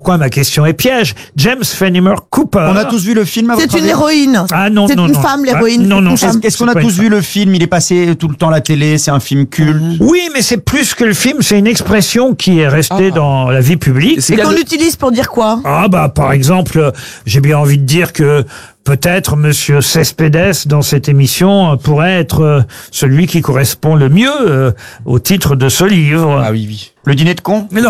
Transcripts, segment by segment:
pourquoi ma question est piège. James Fenimore Cooper. On a tous vu le film à votre C'est une avis héroïne. Ah non, C'est non, une non. femme, Ah, l'héroïne. non, non, C'est une femme. Est-ce qu'on a pas une tous femme. vu le film? Il est passé tout le temps à la télé, c'est un film culte. Oui, mais c'est plus que le film, c'est une expression qui est restée dans la vie publique. Et qu'on l'utilise pour dire quoi? Ah bah par exemple, j'ai bien envie de dire que peut-être Monsieur Cespedes dans cette émission pourrait être celui qui correspond le mieux au titre de ce livre. Ah oui, oui. Le dîner de con? Mais non.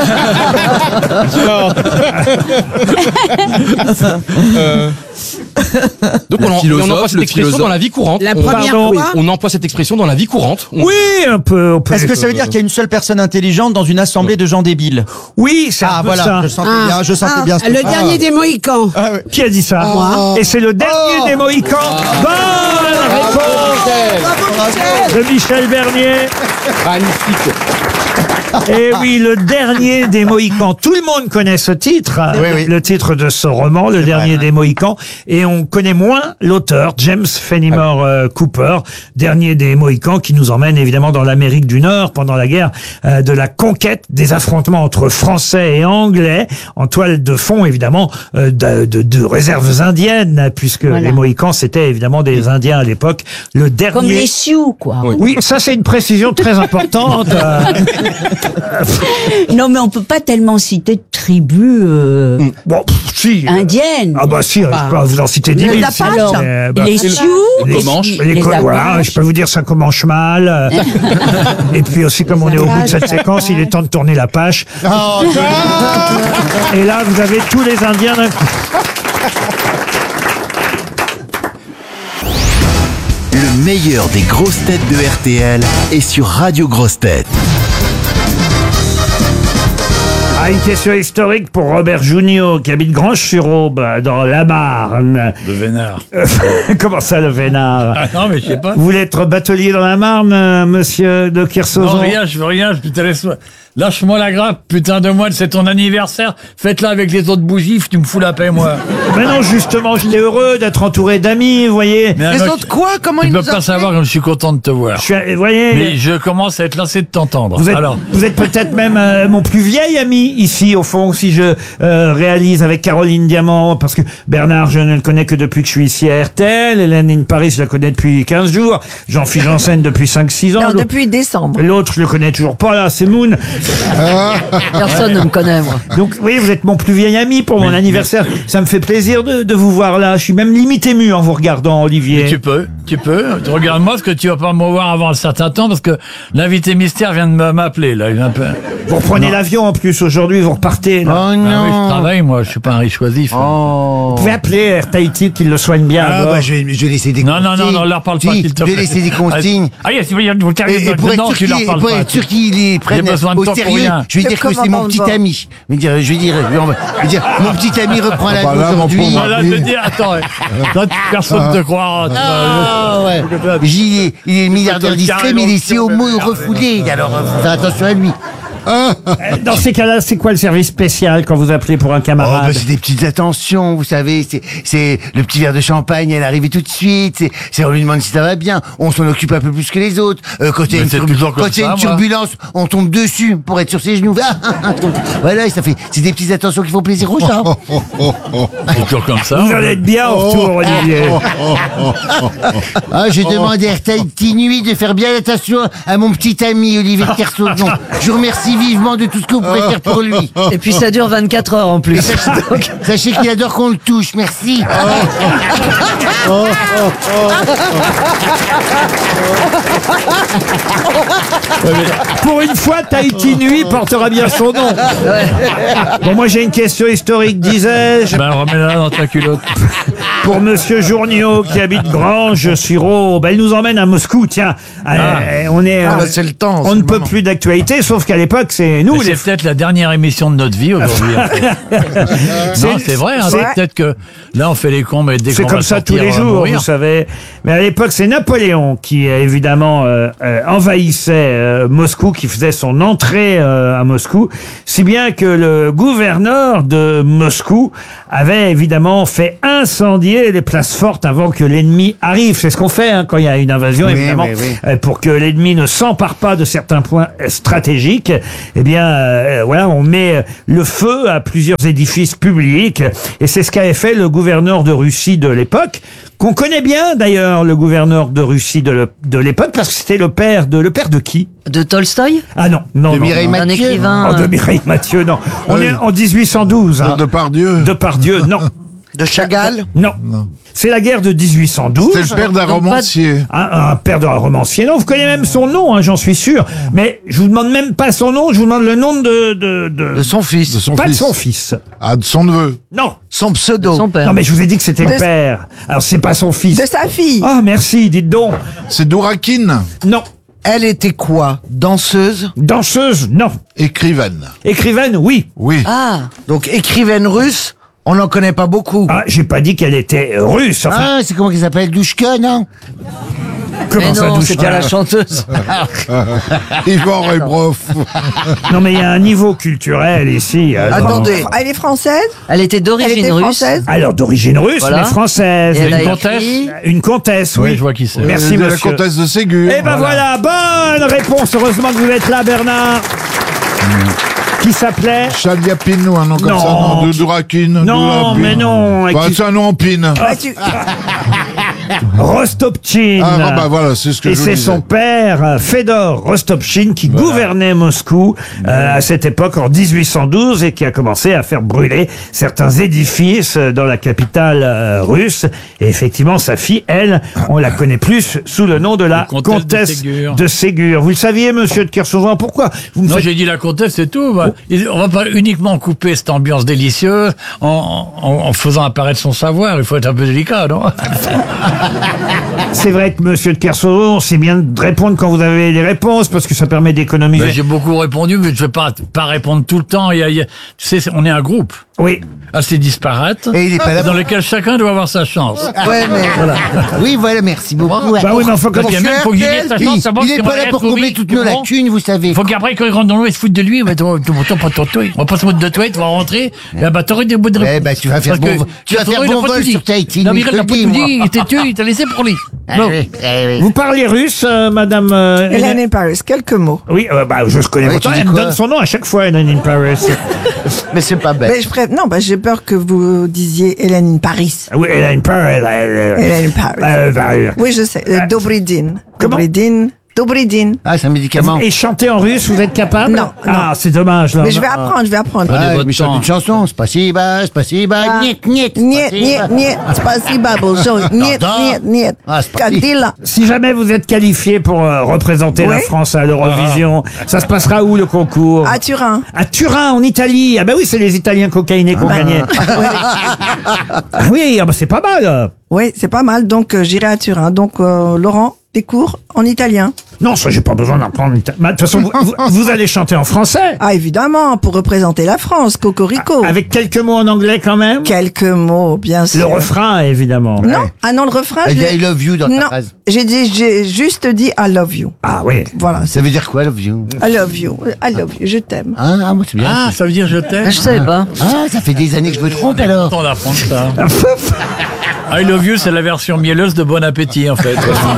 Donc on emploie cette expression dans la vie courante. La première Pardon. fois. On emploie cette expression dans la vie courante. Oui, un peu. On peut Est-ce que ça veut dire qu'il y a une seule personne intelligente dans une assemblée de gens débiles? Oui, c'est un Ah peu voilà, ça. je sentais bien. Le dernier des Mohicans. Ah, ouais. Qui a dit ça? Moi. Et c'est le dernier des Mohicans. Bonne réponse de Michel Bernier. Magnifique. Et oui, le dernier des Mohicans. Tout le monde connaît ce titre, Oui, oui. le titre de ce roman, le dernier vrai. des Mohicans. Et on connaît moins l'auteur, James Fenimore Cooper, dernier des Mohicans, qui nous emmène évidemment dans l'Amérique du Nord pendant la guerre de la conquête, des affrontements entre Français et Anglais, en toile de fond évidemment de réserves indiennes, puisque les Mohicans c'était évidemment des Indiens à l'époque. Le dernier. Comme les Sioux, quoi. Oui, ça c'est une précision très importante. Non, mais on peut pas tellement citer de tribus Bon, si. indiennes. Ah bah si, je peux vous en citer 10 000. Les Apaches. Alors, bah, les Sioux, les Comanches. voilà, Apaches. je peux vous dire ça commence mal. Et puis aussi, comme on est au bout de cette séquence, il est temps de tourner la page. Et là, vous avez tous les Indiens d'un coup. Le meilleur des grosses têtes de RTL est sur Radio Grosses Têtes. Ah, une question historique pour Robert Junior, qui habite Granges-sur-Aube, dans la Marne. Le vénard. Comment ça, le vénard? Ah non, mais je sais pas. Vous voulez être batelier dans la Marne, monsieur de Non, Kersauzon? rien, je veux rien, putain, lâche-moi la grappe, putain de moine, c'est ton anniversaire. Faites-la avec les autres bougies, tu me fous la paix, moi. Mais non, justement, j'étais heureux d'être entouré d'amis, vous voyez. Mais Les alors, autres quoi? Comment tu ils peux nous pas ont savoir comme je suis content de te voir. Vous voyez. Mais je commence à être lassé de t'entendre. Vous êtes, Alors, vous êtes peut-être même mon plus vieil ami ici, au fond, si je réalise avec Caroline Diamant, parce que Bernard, je ne le connais que depuis que je suis ici à RTL. Hélène in Paris, je la connais depuis 15 jours. Jean-Philippe Janssen depuis 5-6 ans. Non, L'autre- depuis décembre. L'autre, je le connais toujours pas, là, c'est Moon. Personne ne me connaît, moi. Donc, oui, vous êtes mon plus vieil ami pour mon anniversaire. Ça me fait plaisir de vous voir là. Je suis même limite ému en vous regardant, Olivier. tu peux. Regarde-moi, parce que tu vas pas me voir avant un certain temps, parce que l'invité mystère vient de m'appeler, là. Il est un peu... Vous reprenez l'avion en plus aujourd'hui, vous repartez. Là. Ah oui, je travaille, moi, je suis pas un riche oisif. Vous pouvez appeler Air Tahiti qu'il le soigne bien. à Ah bord. bah je vais laisser des Non, consignes. leur parle pas, Si, s'il te je vais plaît. laisser des consignes. Ah, vous Et pour être sûr tu leur parles pas. qu'il prenne besoin de au toi pour sérieux, rien. je vais dire que c'est mon petit ami. Je vais dire, mon petit ami reprend la vie aujourd'hui. Voilà, je veux dire, attends, toi, personne ne te croira. Ah ouais. Il est milliardaire discret, mais il est si homo refoulé. Alors, faut faire attention à lui. Dans ces cas-là, c'est quoi le service spécial quand vous appelez pour un Oh, camarade? bah, c'est des petites attentions, vous savez, c'est le petit verre de champagne, elle arrive tout de suite, c'est on lui demande si ça va bien, on s'en occupe un peu plus que les autres, quand il y a Mais c'est toujours comme ça, moi. turbulence, on tombe dessus pour être sur ses genoux, voilà, et ça fait, c'est des petites attentions qui font plaisir aux gens. C'est toujours comme ça. Vous allez être bien au retour, Olivier. Ah, j'ai demandé à RTL Nuit de faire bien attention à mon petit ami Olivier de Kersauzon. Je vous remercie vivement de tout ce que vous pouvez faire pour lui. Et puis ça dure 24 heures en plus. Sachez qu'il adore qu'on le touche, merci. Pour une fois, Tahiti Nuit portera bien son nom. Bon, moi j'ai une question historique, disais-je, Ben, remets-la dans ta culotte. pour Monsieur Journiot qui habite Granges-sur-Aube. Elle nous emmène à Moscou, tiens. On est, c'est le temps. on ne peut plus d'actualité, sauf qu'à l'époque, c'est nous Mais les c'est peut-être la dernière émission de notre vie aujourd'hui. Non, c'est vrai. Hein, c'est- peut-être que là, on fait les cons, mais dès C'est qu'on comme va ça tous sortir, les on va jours, mourir. vous savez. Mais à l'époque, c'est Napoléon qui, évidemment, envahissait Moscou, qui faisait son entrée à Moscou, si bien que le gouverneur de Moscou avait évidemment fait incendier les places fortes avant que l'ennemi arrive. C'est ce qu'on fait quand il y a une invasion, Oui, évidemment, oui, oui. pour que l'ennemi ne s'empare pas de certains points stratégiques. eh bien, voilà, on met le feu à plusieurs édifices publics. Et c'est ce qu'avait fait le gouverneur de Russie de l'époque, qu'on connaît bien d'ailleurs, le gouverneur de Russie de l'époque, parce que c'était le père de qui? De Tolstoï? Ah non, non, De non, Mireille non. Un Mathieu. écrivain. Oh, de Mireille Mathieu, non. On est en 1812. Hein. Depardieu. Depardieu, non. De Chagall? Non. C'est la guerre de 1812. C'est le père d'un Donc, romancier. Un père d'un romancier. Non, vous connaissez même son nom, hein, j'en suis sûr. Mais je vous demande même pas son nom, je vous demande le nom De son fils. De son pas fils. de son fils. Ah, de son neveu. Non. Son pseudo. Son père. Non, mais je vous ai dit que c'était le père. Alors, c'est pas son fils. De sa fille. Ah, merci, dites donc. C'est Dourakine. Non. Elle était quoi? Danseuse? Danseuse, non. Écrivaine. Écrivaine, oui. Oui. Ah. Donc écrivaine russe, on n'en connaît pas beaucoup. Ah, j'ai pas dit qu'elle était russe. Enfin, Ah, c'est comment qu'elle s'appelle? Douchka, non? comment Mais ça, non, c'est Douchka pas la chanteuse. Yvan Rebroff. Non, mais il y a un niveau culturel ici. Attendez. Elle est française? Elle était d'origine russe. Alors, d'origine russe, Voilà. mais française. Et elle a Une écrit- Une comtesse, Oui, oui. je vois qui c'est. Merci, de la monsieur. comtesse de Ségur. Eh ben voilà, bonne réponse. Heureusement que vous êtes là, Bernard. Qui s'appelle Chaliapine ou un nom comme Non. ça, non, de Dourakine. Non, Dourapine. mais non. Bah, Qui- c'est un nom en pine. Rostopchine. Ah, bah voilà, c'est ce que Et je vous c'est disais. son père, Fedor Rostopchine, qui gouvernait Moscou à cette époque, en 1812, et qui a commencé à faire brûler certains édifices dans la capitale russe. Et effectivement, sa fille, elle, on la connaît plus sous le nom de la Comtesse de Ségur. Vous le saviez, monsieur de Kersauzon, pourquoi vous me Non, faites... j'ai dit la comtesse, c'est tout. Bah, on va pas uniquement couper cette ambiance délicieuse en faisant apparaître son savoir. Il faut être un peu délicat, non? C'est vrai que monsieur de Kersauzon, c'est bien de répondre quand vous avez les réponses, parce que ça permet d'économiser. Ben, j'ai beaucoup répondu, mais je vais pas répondre tout le temps. Tu sais, on est un groupe Oui. assez disparate, Et il est pas là dans lequel chacun doit avoir sa chance. Ouais, mais. Oui, voilà, merci beaucoup. Bah oui, mais enfin, Parce comment qu'il y a même faut qu'il ait sa chance, savoir Il si est on pas va là être pour oui, combler toutes nos non. lacunes, vous savez. Il faut qu'après, quand il rentre dans l'eau, il se fout de lui. On va pas se moquer de toi, tu vas rentrer. Et bah, t'aurais des bouts de Eh ben, tu vas faire bon vol sur Tahiti. Non, mais je te il a le pas dis, tout moi. dit, il t'a tué, il t'a laissé pour lui. Ah Non. oui, eh oui. vous parlez russe, madame Hélène in Paris, quelques mots. Oui, bah, je connais Oui, votre tu dis Elle me quoi donne son nom à chaque fois, Hélène in Paris. Mais c'est pas bête. Mais non, j'ai peur que vous disiez Hélène in Paris. Ah oui, Hélène in Paris. Hélène in Paris. Oui, je sais. Dobridin. Comment Dobridin. Ah, c'est un médicament. Et chanter en russe, vous êtes capable? Non, Ah, c'est dommage, là. Mais je vais apprendre. Ah, mais chante une chanson. Spasiba, Ah. niet, niet. Niet, niet, niet. Spasiba, bonjour. Niet, niet, niet. Ah, c'est pas- Kadila. Si jamais vous êtes qualifié pour représenter la Oui. France à l'Eurovision, ça se passera où, le concours? À Turin. À Turin, en Italie. Ah bah oui, c'est les Italiens cocaïnés qui ont gagné. Ah oui, ah bah c'est pas mal. Oui, c'est pas mal. Donc, j'irai à Turin. Donc, Laurent, des cours en italien. Non, ça, j'ai pas besoin d'apprendre l'italien. Bah, de toute façon, vous allez chanter en français. Ah, évidemment, pour représenter la France, Cocorico. Avec quelques mots en anglais quand même. Quelques mots, bien sûr. Le refrain, évidemment. Non, ah non, le refrain, Elle je dit l'ai- I love you dans ta Non, phrase. j'ai juste dit I love you. Ah oui. Voilà, Ça veut dire quoi, love you? I love you, je t'aime. Ah, moi, c'est bien. Ah, ça veut dire je t'aime. Je sais pas. Ah, ça fait des années que je me trompe, alors. On apprend ça. I love you, c'est la version mielleuse de Bon Appétit, en fait.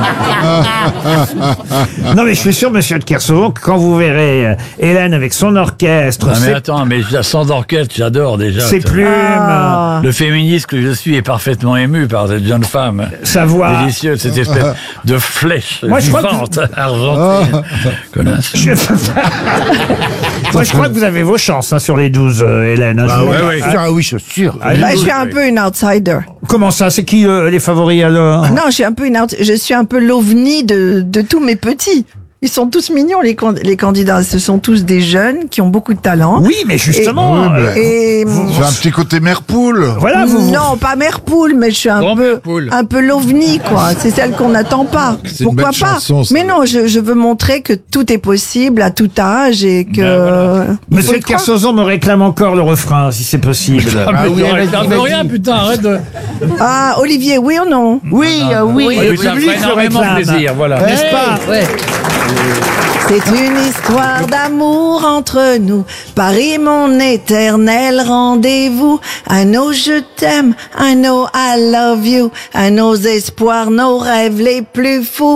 Non, mais je suis sûr, monsieur de Kersauzon, que quand vous verrez Hélène avec son orchestre, Ah, mais attends, mais sans orchestre, j'adore déjà. ses plumes, Le féministe que je suis est parfaitement ému par cette jeune femme. sa voix. Délicieuse, cette espèce de flèche Moi, je crois vivante, argentée. Connasse. Moi, je crois que vous avez vos chances hein, sur les 12, Hélène. hein, je vous- Ah oui, je suis sûr. Bah, je suis un peu une outsider. Comment ça? C'est qui les favoris alors? Non, je suis un peu l'ovni de tous mes petits. Ils sont tous mignons, les candidats. Ce sont tous des jeunes qui ont beaucoup de talent. Oui, mais justement. Et C'est un petit côté mère poule. Voilà, vous. non, pas mère poule, mais je suis Grand mère poule. un peu l'ovni, quoi. C'est celle qu'on n'attend pas. C'est une Pourquoi belle pas chanson, ça. Mais non, je veux montrer que tout est possible à tout âge et que. il faut Monsieur y de croire. Kersauzon me réclame encore le refrain, si c'est possible. Ah, oui, mais vas-y, t'en vas-y. rien, putain, arrête de... Ah, Olivier, oui ou non? Oui, oui. Oui, ça me public fait le énormément réclame. plaisir, voilà. N'est-ce pas? Ouais. C'est une histoire d'amour entre nous. Paris, mon éternel rendez-vous. I know je t'aime, I know I love you. À nos espoirs, nos rêves les plus fous.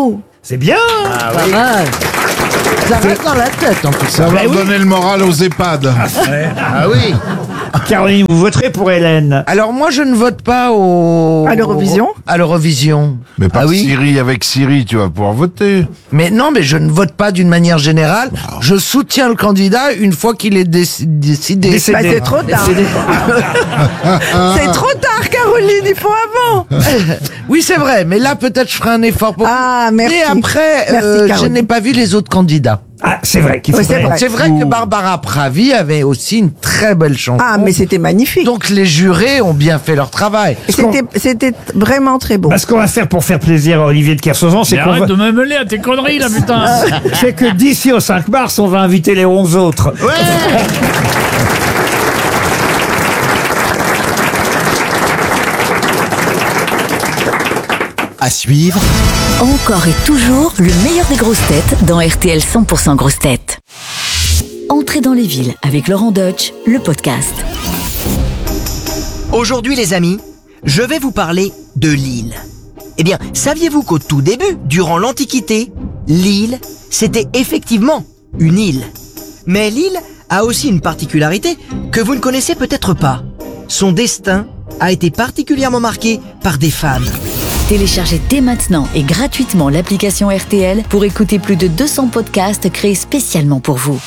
C'est bien. Pas mal. Ça reste dans la tête, en tout Ça cas. va oui. donner le moral aux EHPAD. Ah oui. Caroline, vous voterez pour Hélène. Alors moi je ne vote pas au... À l'Eurovision À l'Eurovision. Mais pas Ah oui Syrie, avec Syrie, tu vas pouvoir voter. Mais non, mais je ne vote pas d'une manière générale. Je soutiens le candidat une fois qu'il est décidé. Décédé. Bah, c'est trop tard. C'est trop tard, Caroline, il faut avant. Oui, c'est vrai, mais là peut-être je ferai un effort pour... Ah, merci. Et après, Merci, je Caroline. n'ai pas vu les autres candidats. Ah, c'est vrai qu'il Oui, faudrait... c'est vrai. C'est vrai que Barbara Pravi avait aussi une très belle chanson. Ah, mais c'était magnifique. Donc les jurés ont bien fait leur travail. C'était vraiment très beau. Bah, ce qu'on va faire pour faire plaisir à Olivier de Kersauzon, c'est Mais qu'on arrête va... de me mêler à tes conneries, là, putain. C'est que d'ici au 5 mars, on va inviter les 11 autres. À suivre, Encore et toujours le meilleur des grosses têtes dans RTL 100% grosses têtes. Entrez dans les villes avec Laurent Deutsch, le podcast. Aujourd'hui les amis, je vais vous parler de Lille. Eh bien, saviez-vous qu'au tout début, durant l'Antiquité, Lille, c'était effectivement une île. Mais Lille a aussi une particularité que vous ne connaissez peut-être pas. Son destin a été particulièrement marqué par des femmes. Téléchargez dès maintenant et gratuitement l'application RTL pour écouter plus de 200 podcasts créés spécialement pour vous.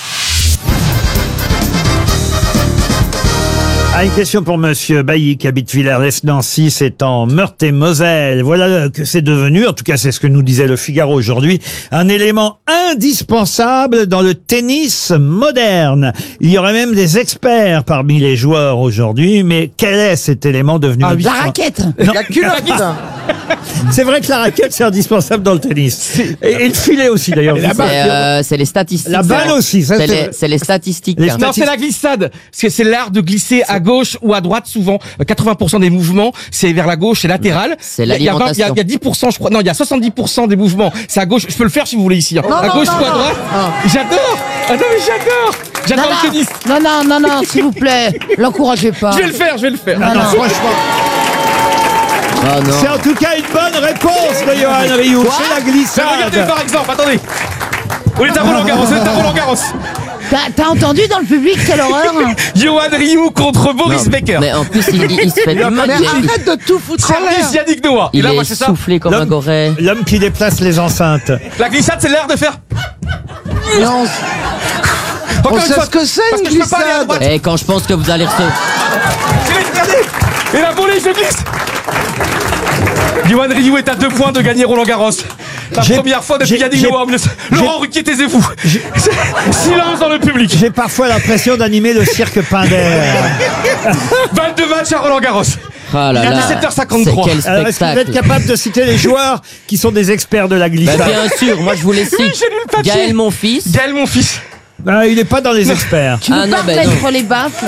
Ah, une question pour Monsieur Bailly qui habite Villers-lès-Nancy, c'est en Meurthe-et-Moselle. Voilà que c'est devenu, en tout cas c'est ce que nous disait le Figaro aujourd'hui, un élément indispensable dans le tennis moderne. Il y aurait même des experts parmi les joueurs aujourd'hui, mais quel est cet élément devenu La raquette. Non. La culotte. C'est vrai que la raquette c'est indispensable dans le tennis. Et le filet aussi d'ailleurs. C'est les statistiques. La balle aussi. Ça, C'est les statistiques. Les Non, c'est la glissade. C'est l'art de glisser à gauche ou à droite souvent. 80% des mouvements, c'est vers la gauche, c'est latéral. C'est Il y a l'alimentation. 10%, je crois. Non, il y a 70% des mouvements. C'est à gauche. Je peux le faire si vous voulez ici. À gauche ou à droite. J'adore. Ah non, mais j'adore. J'adore le tennis. Non, s'il vous plaît, l'encouragez pas. Je vais le faire. Ah non, franchement. Oh non. C'est en tout cas une bonne réponse de Johan Rioux. C'est la glissade. Regardez par exemple. Attendez. On est à Roland-Garros. T'as entendu dans le public, quelle horreur. Johan Rioux contre Boris Becker. Mais en plus, il se fait du mal. Arrête de tout foutre en l'air. Service Yannick Noah. Et Il là, moi, est c'est ça. soufflé comme un L'homme- goret. L'homme qui déplace les enceintes. La glissade, c'est l'art de faire. Non, on Encore une sait fois. ce que c'est Parce une que je peux pas aller à glissade. droite. Et quand je pense que vous allez recevoir. Et la volée, je glisse. Johan Rioux est à 2 points de gagner Roland-Garros. La première fois depuis Yannick Noah. Laurent Ruquier, taisez-vous. Silence dans le public. J'ai parfois l'impression d'animer le cirque Pinder. 22 matchs à Roland-Garros. Ah là Il y a là. 17h53. C'est quel Alors, est-ce que vous êtes spectacle. capable de citer les joueurs qui sont des experts de la Bah, glissade? bien sûr, moi je vous les cite. Oui, j'ai lu le papier. Gaël Monfils. Gaël, mon fils. Ah, il n'est pas dans les experts. Tu nous Ah non, parles ben non. mettre les baffles.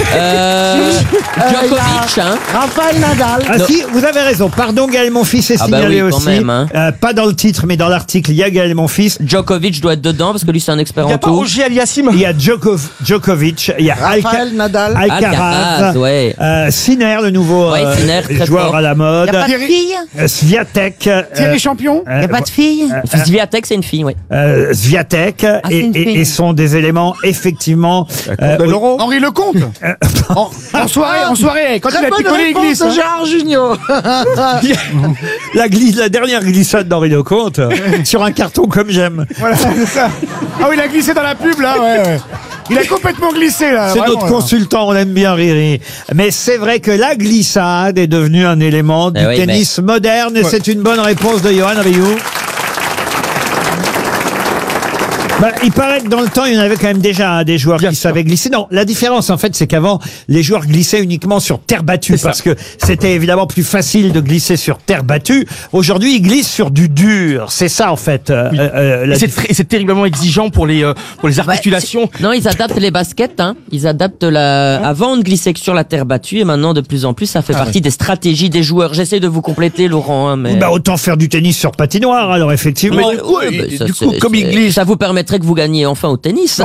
Djokovic, hein. Raphaël Nadal. Ah si, vous avez raison. Pardon, Gaël Monfils est Ah bah signalé oui, quand aussi. même, hein. Pas dans le titre, mais dans l'article, il y a Gaël Monfils. Djokovic doit être dedans parce que lui c'est un expert Il n'y en a pas tout. Ogier Aliassim. Il y a Djokovic, il y a Raphaël Nadal. Alcaraz, Alcaraz, ouais. Sinner, le nouveau Ouais, Sinner, très joueur fort. à la mode, Pas de fille. Swiatek, Champion. Y a pas de fille. Swiatek, c'est une fille, ouais. Swiatek, c'est une fille. et sont des éléments effectivement. Henri Lecomte. En soirée, quand il Très a bonne picolé réponse l'église. de Gérard Junior. la dernière glissade d'Henri Lecomte sur un carton comme j'aime. Voilà, c'est ça. Ah oui, il a glissé dans la pub, là, ouais. Il a complètement glissé, là. C'est vraiment, notre là. consultant, on aime bien Riri. Mais c'est vrai que la glissade est devenue un élément du oui, tennis moderne et c'est une bonne réponse de Johan Rioux. Bah, il paraît que dans le temps, il y en avait quand même déjà des joueurs qui savaient glisser. Non, la différence, en fait, c'est qu'avant, les joueurs glissaient uniquement sur terre battue parce que c'était évidemment plus facile de glisser sur terre battue. Aujourd'hui, ils glissent sur du dur. C'est ça, en fait. Et c'est terriblement exigeant pour les articulations. Non, ils adaptent les baskets, hein. Ils adaptent avant, on ne glissait que sur la terre battue et maintenant, de plus en plus, ça fait partie des stratégies des joueurs. J'essaie de vous compléter, Laurent, hein, mais. Bah, autant faire du tennis sur patinoire, alors effectivement. Ouais, bah, ça, comme ils glissent. Ça vous permet mériterait que vous gagniez enfin au tennis.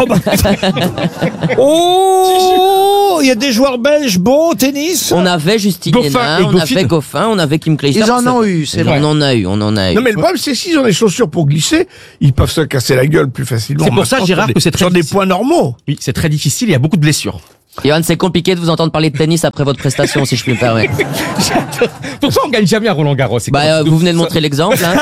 Oh, il y a des joueurs belges bons au tennis. On avait Justine Hénin, on avait Goffin, on avait Kim Clijsters. Ils en ont eu, c'est vrai. On en a eu. Non, mais le problème, c'est s'ils ont des chaussures pour glisser, ils peuvent se casser la gueule plus facilement. C'est pour ça, Maintenant, Gérard, sur que c'est très sur des difficile. points normaux. Oui, c'est très difficile, il y a beaucoup de blessures. Johan, c'est compliqué de vous entendre parler de tennis après votre prestation, si je puis me permettre. Pourquoi on gagne jamais à Roland-Garros? Vous venez de montrer l'exemple. Hein.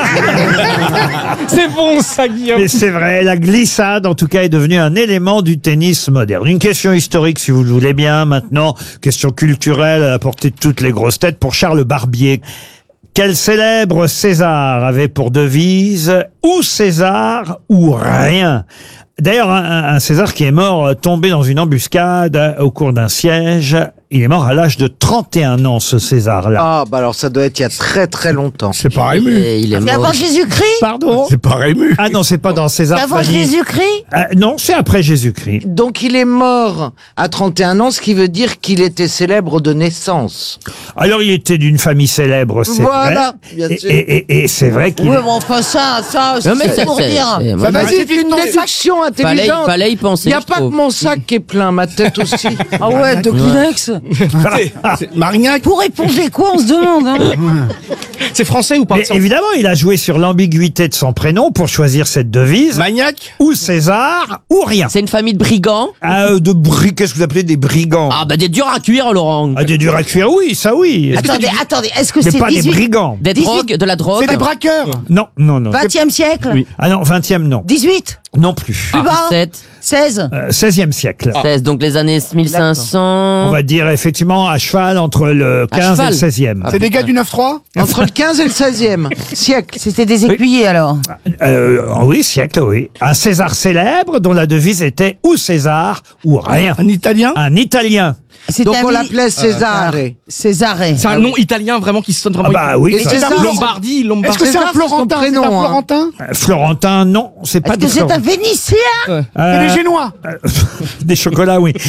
C'est bon, ça, Guillaume. Mais c'est vrai, la glissade, en tout cas, est devenue un élément du tennis moderne. Une question historique, si vous le voulez bien, maintenant. Question culturelle à la portée de toutes les grosses têtes pour Charles Barbier. Quel célèbre César avait pour devise « ou César ou rien ». D'ailleurs, un César qui est mort tombé dans une embuscade au cours d'un siège. Il est mort à l'âge de 31 ans, ce César-là. Ah, bah alors ça doit être il y a très très longtemps. C'est pas Rému. Il est C'est avant mort. Jésus-Christ? Pardon? C'est pas Rému. Ah non, c'est pas dans César. C'est avant Fanny. Jésus-Christ? Non, c'est après Jésus-Christ. Donc il est mort à 31 ans, ce qui veut dire qu'il était célèbre de naissance. Alors, il était d'une famille célèbre, c'est Voilà, vrai. bien sûr. Et c'est vrai qu'il... Oui, mais enfin ça, Non, mais c'est pour dire. Ça va C'est une déduction intelligente. Fallait y penser. Il n'y a je pas que trouve. mon sac qui est plein, ma tête aussi. Ah ouais, de Kleenex. Marignac. Pour éponger quoi, on se demande. Hein. C'est français ou pas? Mais évidemment, il a joué sur l'ambiguïté de son prénom pour choisir cette devise. Magnac. Ou César, ou rien. C'est une famille de brigands. Qu'est-ce que vous appelez des brigands? Ah, des durs à cuire, Laurent. Des durs à cuire, oui, ça oui. Attendez, est-ce que Mais c'est pas des 18... brigands. Des drogues, de la drogue. C'est des braqueurs. Non. 20e siècle? Oui. Ah non, 20e, non. 18? Non plus. Plus bas? 17, 16? 16e siècle. 16, donc les années 1500. On va dire effectivement à cheval entre le 15 et le 16e. C'est des gars du 9-3. Entre le 15 et le 16e siècle. C'était des écuyers alors? Oui, siècle, oui. Un César célèbre dont la devise était ou César ou rien. Un Italien. Un Italien. Donc on l'appelait César. Césaré. C'est un nom italien vraiment qui sonne vraiment. Ah bah oui. Et ça- César, Lombardie. Est-ce que c'est un Florentin? C'est prénom, un hein. Florentin. Florentin, non, c'est pas Est-ce des que c'est un Florentins. Vénitien? C'est des Génois. Des chocolats, oui.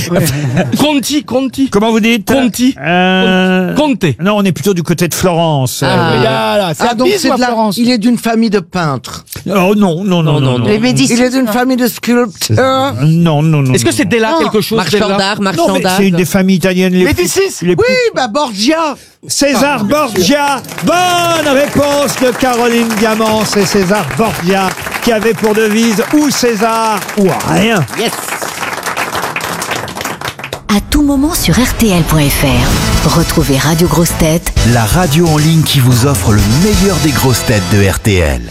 Conti. Comment vous dites? Conti. Conte. Non, on est plutôt du côté de Florence. Là, c'est Ah à donc Pise c'est ou à de la... Florence? Il est d'une famille de peintres. Oh non. Les Médicis. Il est d'une famille de sculpteurs. Non. Est-ce que c'est Della quelque chose? Marchand Della d'art, Non, marchand mais d'art. c'est une des familles italiennes les plus... Médicis. les plus- Oui, bah Borgia. César Borgia. Bonne réponse de Caroline Diamant. C'est César Borgia qui avait pour devise ou César ou rien. Yes. À tout moment sur RTL.fr. Retrouvez Radio Grosses Têtes La radio en ligne qui vous offre le meilleur des grosses têtes de RTL.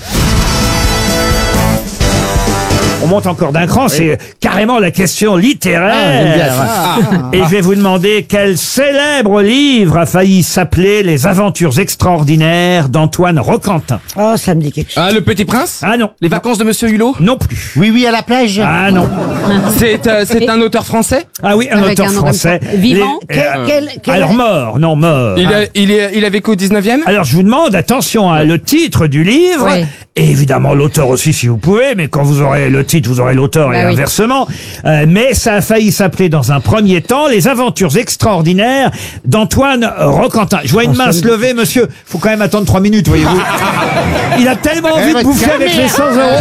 On monte encore d'un cran, c'est carrément la question littéraire. Et je vais vous demander quel célèbre livre a failli s'appeler Les Aventures extraordinaires d'Antoine Roquentin. Oh, ça me dit quelque chose. Ah, le Petit Prince? Ah non. Les vacances de Monsieur Hulot? Non plus. Oui, à la plage. Ah non. C'est un auteur français? Ah oui, un auteur français. Vivant? Alors mort, non mort. Il a vécu au 19e? Alors je vous demande, attention, hein, le titre du livre, Oui. et évidemment l'auteur aussi si vous pouvez, mais quand vous aurez le titre, vous aurez l'auteur et Bah oui. inversement. Mais ça a failli s'appeler dans un premier temps Les Aventures extraordinaires d'Antoine Roquentin. Je vois une main se lever, monsieur. Faut quand même attendre 3 minutes, voyez-vous. Il a tellement envie de bouffer avec les 100 euros.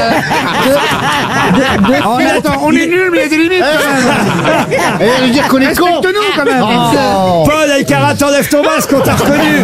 Mais attends, on est nuls, mais il y a des limites quand même. Elle veut dire qu'on est con. Respecte-nous quand même. Paul Elkarat, enlève ton masque, on t'a reconnu.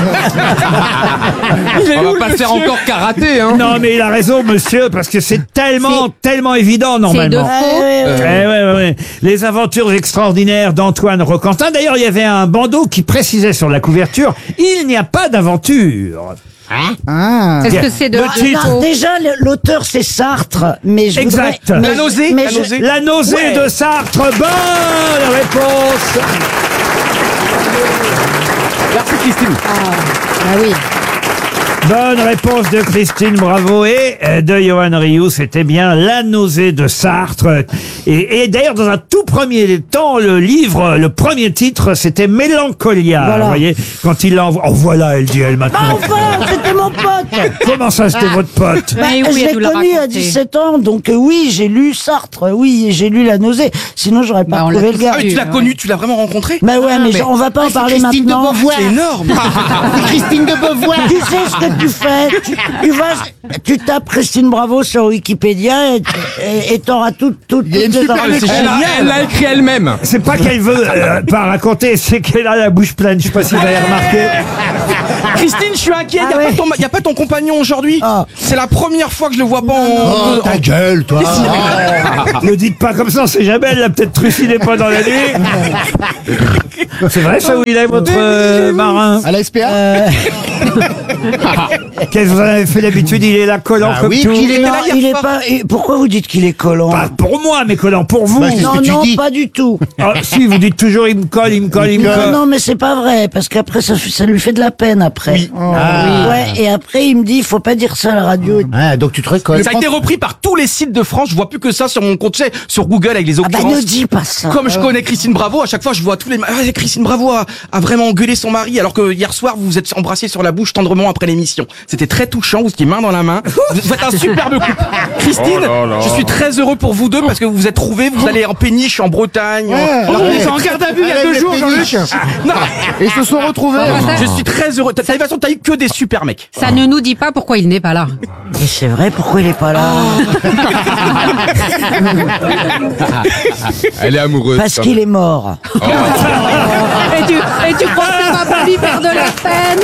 On va pas se faire encore karaté, hein. Non, mais il a raison, monsieur, parce que c'est tellement évident, normalement. Ouais. Les Aventures extraordinaires d'Antoine Roquentin. D'ailleurs, il y avait un bandeau qui précisait sur la couverture, il n'y a pas d'aventure. Est-ce que c'est de Le titre. Non, déjà, l'auteur, c'est Sartre, mais je Exact. voudrais... La nausée? mais La je- nausée? La nausée Ouais. de Sartre. Bonne réponse. Merci Christine. Ah oui. Bonne réponse de Christine Bravo et de Johan Rioux. C'était bien La nausée de Sartre. Et d'ailleurs, dans un tout premier temps, le livre, le premier titre, c'était Mélancolia. Voilà. Vous voyez, quand il l'envoie. Oh voilà, elle dit elle maintenant. Enfin, c'était mon pote. Comment ça, c'était votre pote? Mais oui, je elle l'ai nous l'a connu à raconté. 17 ans, donc oui, j'ai lu Sartre, oui, et j'ai lu La nausée. Sinon, j'aurais pas Bah, on l'a trouvé le tous gars. Ah, mais tu l'as connu, tu l'as vraiment rencontré? Bah ouais, mais on va pas en parler Christine de maintenant. Beauvoir. C'est énorme. C'est Christine de Beauvoir. Tu sais ce que tu fais, tu tapes Christine Bravo sur Wikipédia et t'auras toutes les informations. Elle l'a écrit elle-même. C'est pas qu'elle veut pas raconter, c'est qu'elle a la bouche pleine. Je sais pas si vous avez remarqué. Christine, je suis inquiet. Y a pas ton compagnon aujourd'hui. C'est la première fois que je le vois pas Oh, ta gueule, toi. Ne dites pas comme ça, on sait jamais. Elle l'a peut-être trucidé pendant la nuit. C'est vrai ça où il est votre marin? À la SPA Qu'est-ce que vous en avez fait d'habitude? Il est là collant comme oui, tout. il est pas. Pourquoi vous dites qu'il est collant? Pas pour moi, mais collant pour vous. Non, pas du tout. Ah, si, vous dites toujours il me colle. Non, mais c'est pas vrai, parce qu'après ça lui fait de la peine après. Oui. Ouais, et après il me dit, il faut pas dire ça à la radio. Ah, donc tu te récoltes. Ça a été repris par tous les sites de France. Je vois plus que ça sur mon compte, tu sais, sur Google avec les occurrences. ne dis pas ça. Comme je connais Christine Bravo, à chaque fois je vois tous les. Christine Bravo a vraiment engueulé son mari, alors que hier soir vous vous êtes embrassés sur la bouche tendrement après l'émission. C'était très touchant. Vous étiez main dans la main. Vous êtes un superbe couple. Christine, je suis très heureux pour vous deux parce que vous vous êtes trouvés. Vous allez en péniche en Bretagne. Alors qu'ils sont en garde à vue il y a 2 jours, Jean-Luc. Non. Et ils se sont retrouvés. Je suis très heureux. T'as l'impression que t'as eu que des super mecs. Ça ne nous dit pas pourquoi il n'est pas là. Et c'est vrai, pourquoi il est pas là? Elle est amoureuse. Parce qu'il est mort. Et tu crois que ça va pas lui faire de la peine?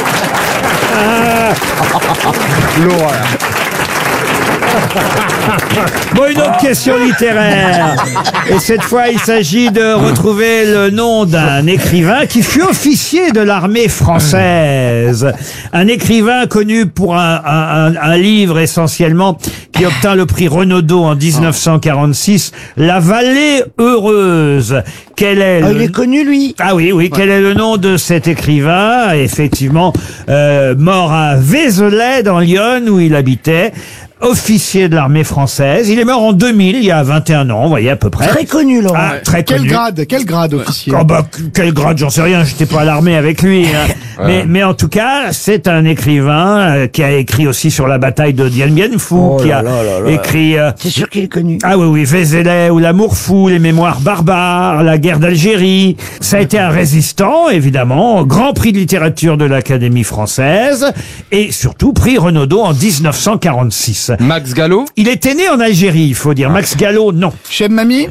Bon, une autre question littéraire. Et cette fois, il s'agit de retrouver le nom d'un écrivain qui fut officier de l'armée française. Un écrivain connu pour un livre essentiellement qui obtint le prix Renaudot en 1946, La Vallée Heureuse. Quel est il est connu, lui. Ah oui. Quel est le nom de cet écrivain? Effectivement, mort à Vézelay, dans l'Yonne, où il habitait. Officier de l'armée française. Il est mort en 2000, il y a 21 ans, vous voyez, à peu près. Très connu, Laurent. Ah, très Quel connu. grade, officier? Quel grade, j'en sais rien, j'étais pas à l'armée avec lui. Hein. Mais en tout cas, c'est un écrivain qui a écrit aussi sur la bataille de Dien Bien Phu, qui a écrit... C'est sûr qu'il est connu. Ah oui, Vézelay ou L'amour fou, Les mémoires barbares, La guerre d'Algérie. Ça a été un résistant, évidemment, grand prix de littérature de l'Académie française, et surtout prix Renaudot en 1946. Max Gallo. Il était né en Algérie, il faut dire. Max Gallo, non. Cheb Mami.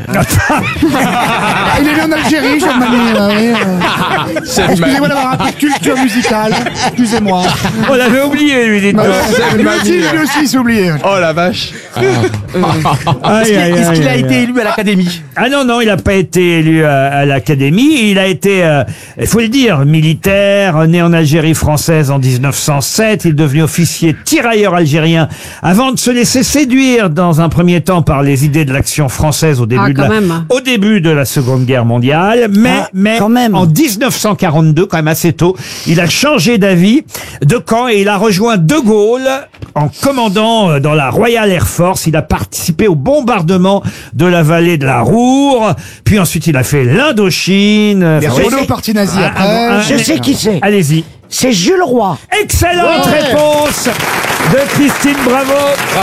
Il est né en Algérie, Cheb Mami. Excusez-moi d'avoir un peu de culture musicale. Excusez-moi. On l'avait oublié, lui, dites-moi. Lui aussi, s'est oublié. Oh la vache. Est-ce qu'il a été élu à l'Académie? Ah non, il n'a pas été élu à l'Académie. Il a été, il faut le dire, militaire, né en Algérie française en 1907. Il est devenu officier tirailleur algérien avant de se laisser séduire dans un premier temps par les idées de l'action française au début de la Seconde Guerre mondiale. Mais quand même. En 1942, quand même assez tôt, il a changé d'avis de camp et il a rejoint De Gaulle en commandant dans la Royal Air Force. Il a participé au bombardement de la vallée de la Roure. Puis ensuite, il a fait l'Indochine. Il est retourné au parti nazi après. Je sais qui c'est. Allez-y. C'est Jules Roy. Excellente réponse de Christine Bravo.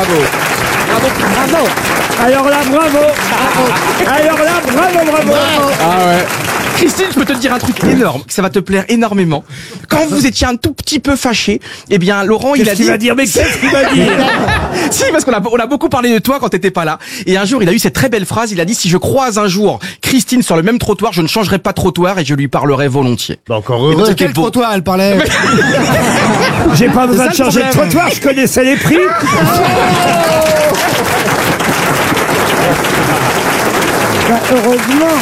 Bravo. Alors là, bravo. Alors là, bravo. Ah ouais. Christine, je peux te dire un truc énorme, que ça va te plaire énormément. Quand vous étiez un tout petit peu fâché, eh bien, Laurent, il a dit... Mais qu'est-ce qu'il va dire? Si, parce qu'on a beaucoup parlé de toi quand t'étais pas là. Et un jour, il a eu cette très belle phrase, il a dit, si je croise un jour Christine sur le même trottoir, je ne changerai pas de trottoir et je lui parlerai volontiers. Encore heureux. De quel trottoir elle parlait? J'ai pas besoin de changer de trottoir, je connaissais les prix. Heureusement.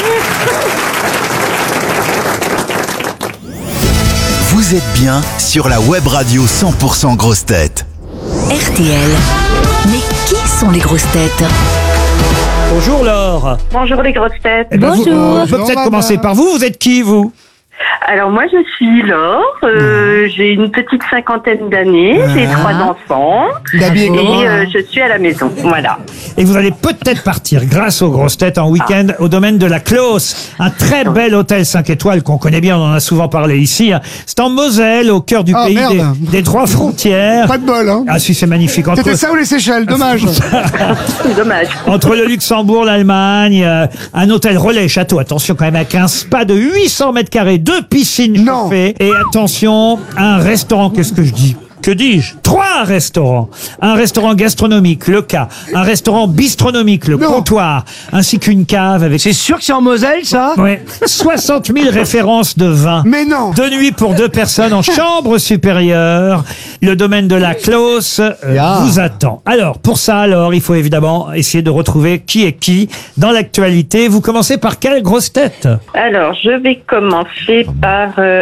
Vous êtes bien sur la web radio 100% grosses têtes. RTL. Mais qui sont les grosses têtes? Bonjour Laure. Bonjour les grosses têtes. Eh ben, on peut peut-être commencer par vous. Vous êtes qui, vous? Alors moi je suis Laure, j'ai une petite 50aine d'années, j'ai 3 enfants et je suis à la maison, voilà. Et vous allez peut-être partir grâce aux grosses têtes en week-end au domaine de la Clos, un très bel hôtel 5 étoiles qu'on connaît bien, on en a souvent parlé ici. C'est en Moselle, au cœur du pays des 3 frontières. Pas de bol, hein. Ah si, c'est magnifique. C'était ça ou les Seychelles, dommage. Dommage. Entre le Luxembourg, l'Allemagne, un hôtel relais château, attention quand même, avec un spa de 800 mètres carrés, 2 piscines chauffées, et attention, un restaurant, qu'est-ce que je dis? que dis-je, 3 restaurants. Un restaurant gastronomique, le K, un restaurant bistronomique, le Comptoir, ainsi qu'une cave avec... C'est sûr que c'est en Moselle, ça? Ouais, 60 000 références de vin. Mais non. 2 nuits pour 2 personnes en chambre supérieure. Le domaine de la Clos vous attend. Alors, pour ça, il faut évidemment essayer de retrouver qui est qui dans l'actualité. Vous commencez par quelle grosse tête? Alors, je vais commencer par